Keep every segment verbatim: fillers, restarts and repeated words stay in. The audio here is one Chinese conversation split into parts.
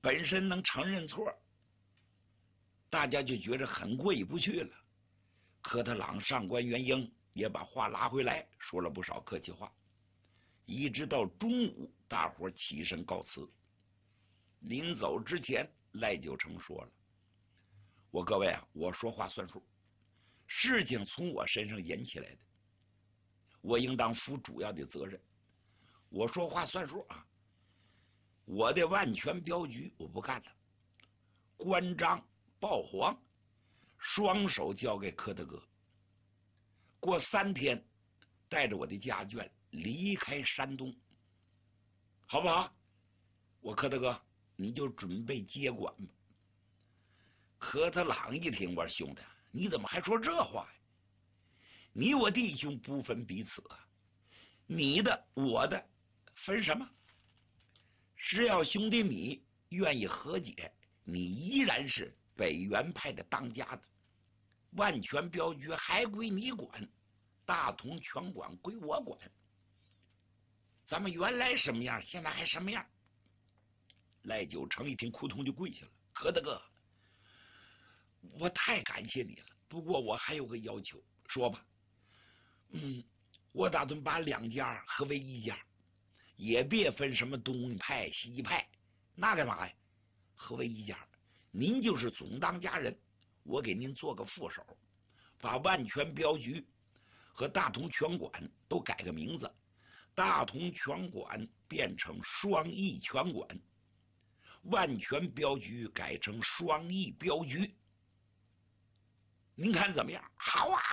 本身能承认错，大家就觉着很过意不去了。科特朗上官元英也把话拉回来，说了不少客气话，一直到中午，大伙起身告辞。临走之前，赖九成说了：“我各位啊，我说话算数，事情从我身上引起来的，我应当负主要的责任。我说话算数啊，我的万全镖局我不干了，关张报皇，双手交给科特哥。过三天，带着我的家眷离开山东，好不好？我科特哥，你就准备接管吧。”科特朗一听，我说兄弟，你怎么还说这话呀？你我弟兄不分彼此啊，你的我的分什么？只要兄弟你愿意和解，你依然是北元派的当家的，万全镖局还归你管，大同拳馆归我管。咱们原来什么样，现在还什么样？赖九成一听，扑通就跪下了。科特哥，我太感谢你了，不过我还有个要求，说吧。嗯，我打算把两家合为一家，也别分什么东派西派，那干嘛呀？合为一家，您就是总当家人，我给您做个副手，把万全镖局和大同拳馆都改个名字，大同拳馆变成双翼拳馆，万全镖局改成双翼镖局，您看怎么样？好啊！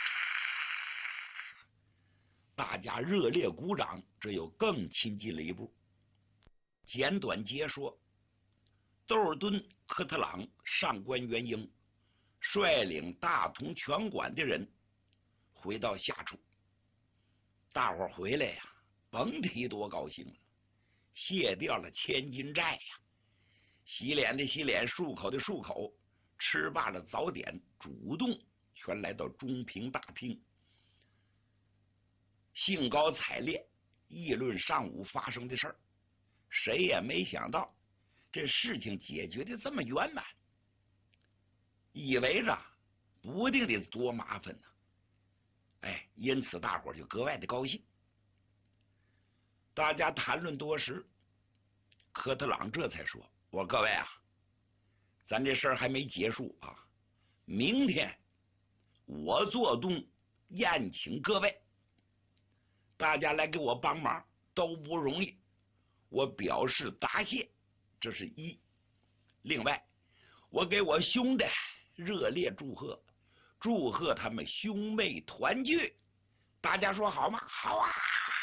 大家热烈鼓掌，这又更亲近了一步。简短截说，窦尔敦、科特朗、上官元英率领大同拳馆的人回到下处。大伙回来呀，甭提多高兴了，卸掉了千金债呀，洗脸的洗脸，漱口的漱口，吃罢了早点，主动全来到中平大厅，兴高采烈议论上午发生的事儿。谁也没想到这事情解决的这么圆满，以为着不定得多麻烦呢。哎，因此大伙就格外的高兴。大家谈论多时，科特朗这才说：“我说各位啊，咱这事儿还没结束啊，明天我做东宴请各位，大家来给我帮忙都不容易，我表示答谢，这是一。另外，我给我兄弟热烈祝贺，祝贺他们兄妹团聚，大家说好吗？好啊！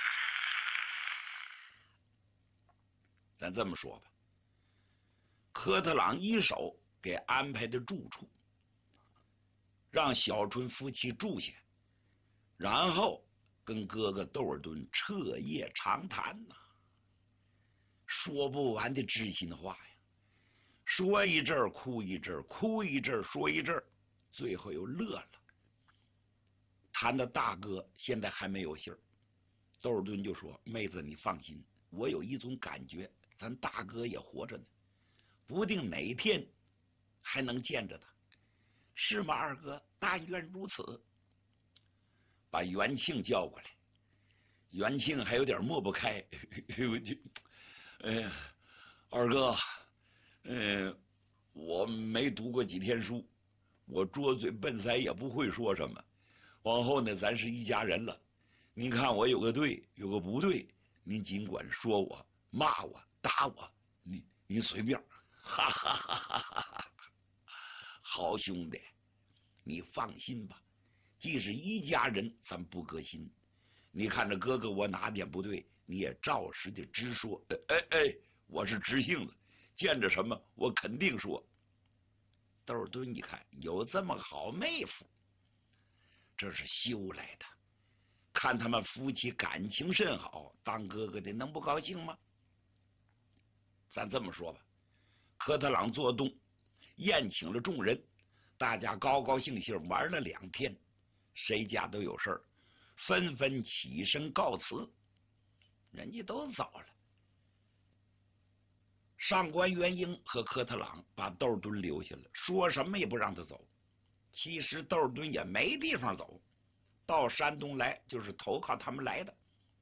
咱这么说吧，科特朗一手给安排的住处，让小春夫妻住下，然后跟哥哥窦尔敦彻夜长谈呐、啊，说不完的知心话呀，说一阵儿哭一阵儿，哭一阵儿说一阵儿，最后又乐了。谈的大哥现在还没有信儿，窦尔敦就说：“妹子，你放心，我有一种感觉，咱大哥也活着呢，不定哪天还能见着他，是吗？二哥，但愿如此。”把元庆叫过来，元庆还有点抹不开，哎呀，二哥，嗯，我没读过几天书，我拙嘴笨腮也不会说什么。往后呢，咱是一家人了。您看我有个对，有个不对，您尽管说我、骂我、打我，您您随便。哈哈哈哈哈哈！好兄弟，你放心吧，既是一家人，咱不革新。你看着哥哥我哪点不对，你也照实的直说。哎哎哎，我是直性子，见着什么我肯定说。窦尔敦一看有这么好妹夫，这是修来的，看他们夫妻感情甚好，当哥哥的能不高兴吗？咱这么说吧，科特朗做东宴请了众人，大家高高兴兴玩了两天，谁家都有事儿，纷纷起身告辞，人家都走了。 上官元英和科特朗把窦敦留下了，说什么也不让他走。其实窦敦也没地方走，到山东来就是投靠他们来的。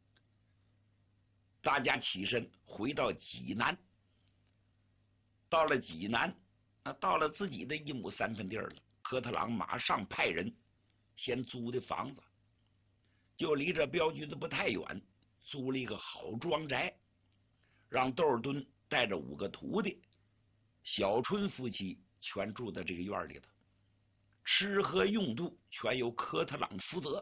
大家起身回到济南，到了济南，啊，到了自己的一亩三分地儿了。科特朗马上派人先租的房子，就离这镖局子不太远，租了一个好庄宅，让窦尔敦带着五个徒弟，小春夫妻全住在这个院里头，吃喝用度全由科特朗负责。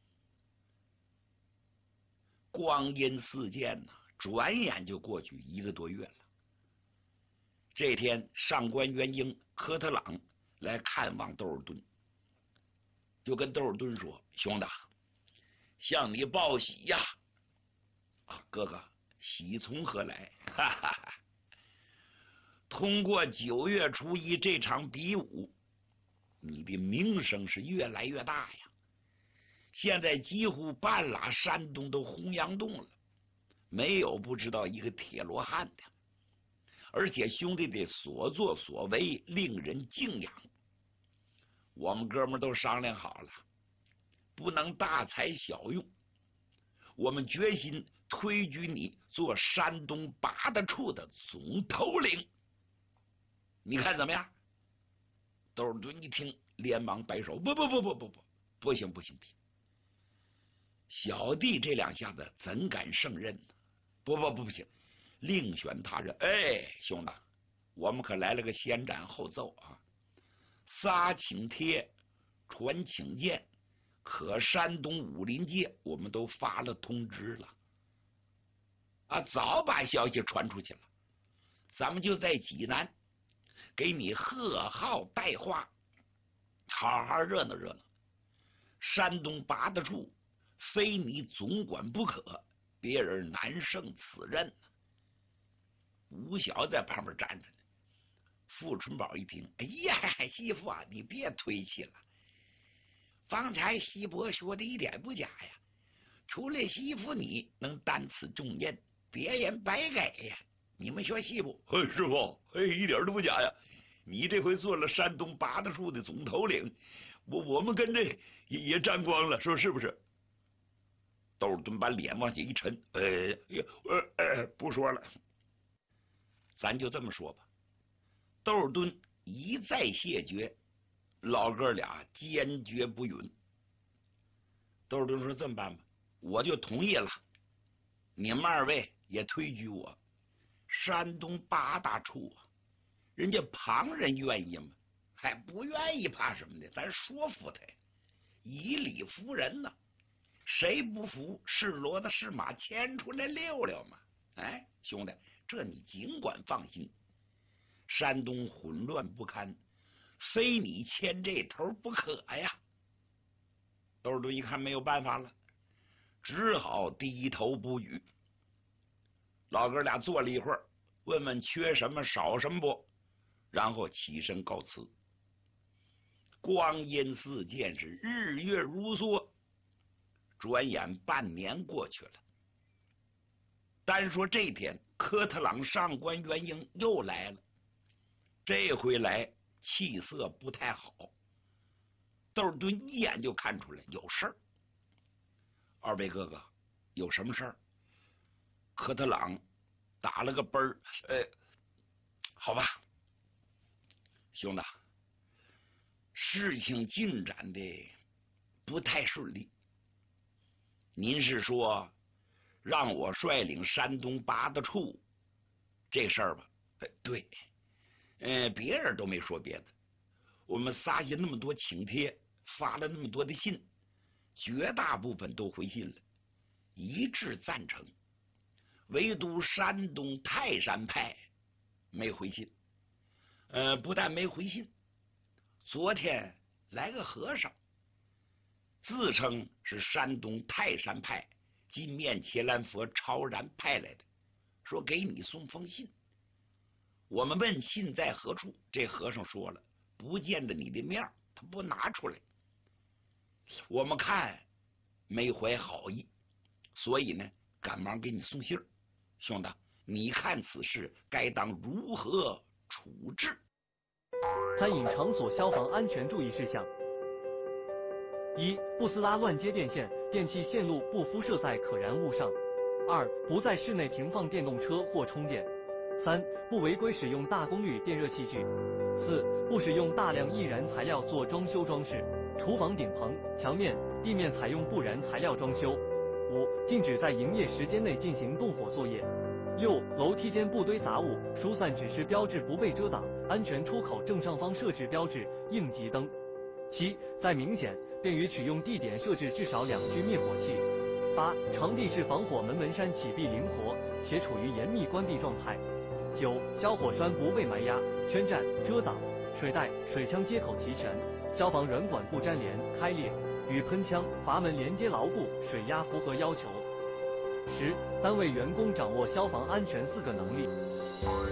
光阴似箭呐，转眼就过去一个多月了。这天，上官元英、科特朗来看望窦尔敦，就跟窦尔敦说：“兄弟，向你报喜呀！啊，哥哥，喜从何来？哈哈哈！通过九月初一这场比武，你的名声是越来越大呀！现在几乎半拉山东都洪阳洞了，没有不知道一个铁罗汉的。而且兄弟的所作所为令人敬仰。我们哥们都商量好了，不能大材小用，我们决心推举你做山东八大处的总头领，你看怎么样？”窦尔敦一听，连忙摆手：“不不不不不不，不行不行不行！小弟这两下子怎敢胜任呢？不不不不行，另选他人。哎，兄弟，我们可来了个先斩后奏啊！撒请帖，传请柬，可山东武林界我们都发了通知了啊，早把消息传出去了。咱们就在济南给你贺号带话，好好热闹热闹。山东八大处非你总管不可，别人难胜此任。”吴晓在旁边站着呢。傅春宝一听：“哎呀，媳妇啊，你别推弃了。方才西伯说的一点不假呀，除了媳妇你能担此重任，别人白给呀。你们说是不？”“嘿，师傅，嘿，一点都不假呀！你这回做了山东八大处的总头领，我我们跟着也也沾光了，说是不是？”窦尔敦把脸往下一沉：“呃呃呃，不说了，咱就这么说吧。”窦尔敦一再谢绝，老哥俩坚决不允。窦尔敦说：“这么办吧，我就同意了，你们二位也推举我。山东八大处啊，人家旁人愿意吗？还不愿意，怕什么呢？咱说服他呀，以理服人呢。谁不服，是骡子是马，牵出来溜溜嘛。哎，兄弟，这你尽管放心。山东混乱不堪，非你牵这头不可呀。”窦尔敦一看没有办法了，只好低头不语。老哥俩坐了一会儿，问问缺什么少什么不，然后起身告辞。光阴似箭，是日月如梭，转眼半年过去了。单说这天，科特朗、上官元英又来了，这回来气色不太好。窦尔敦一眼就看出来有事儿。“二位哥哥，有什么事儿？”科特朗打了个奔儿：“呃，好吧，兄弟，事情进展的不太顺利。您是说让我率领山东八大处这事儿吧？”“呃，对，呃，别人都没说别的。我们撒下那么多请帖，发了那么多的信，绝大部分都回信了，一致赞成。唯独山东泰山派没回信。呃，不但没回信，昨天来个和尚，自称是山东泰山派金面伽蓝佛超然派来的，说给你送封信。我们问信在何处，这和尚说了，不见着你的面，他不拿出来。我们看没怀好意，所以呢，赶忙给你送信儿。兄弟， 你看此事该当如何处置？ 餐饮场所消防安全注意事项：一、不撕拉乱接电线，电器线路不敷设在可燃物上；二、不在室内停放电动车或充电；三、不违规使用大功率电热器具；四、不使用大量易燃材料做装修装饰，厨房顶棚、墙面、地面采用不燃材料装修；五、禁止在营业时间内进行动火作业；六、楼梯间不堆杂物，疏散指示标志不被遮挡，安全出口正上方设置标志、应急灯；七、在明显便于取用地点设置至少两具灭火器；八、场地是防火门门扇起闭灵活，且处于严密关闭状态；九、消火栓不被埋压、圈占、遮挡，水带、水枪接口齐全，消防软管不粘连、开裂，与喷枪、阀门连接牢固，水压符合要求。十、单位员工掌握消防安全四个能力。